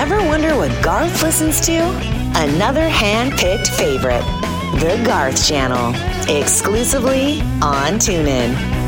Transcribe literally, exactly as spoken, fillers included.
Ever wonder what Garth listens to? Another hand-picked favorite, The Garth Channel, exclusively on TuneIn.